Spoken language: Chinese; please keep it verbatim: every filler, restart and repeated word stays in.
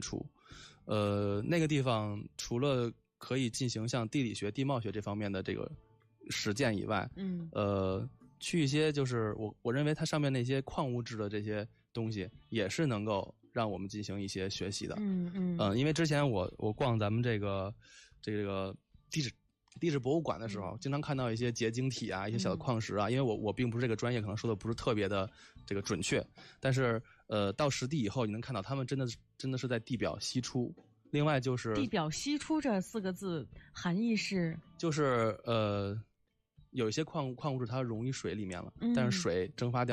处。呃，那个地方除了可以进行像地理学、地貌学这方面的这个实践以外， 嗯， 呃，去一些就是我我认为它上面那些矿物质的这些东西也是能够让我们进行一些学习的。 嗯嗯， 呃，因为之前我我逛咱们这个这个地质地质博物馆的时候， 嗯、 经常看到一些结晶体啊，一些小的矿石啊。嗯、因为我我并不是这个专业，可能说的不是特别的这个准确，但是呃，到实地以后，你能看到他们真的真的是在地表析出。另外就是地表析出这四个字含义是， 就是呃，有一些矿矿物质它溶于水里面了， 嗯、 但是水蒸发掉。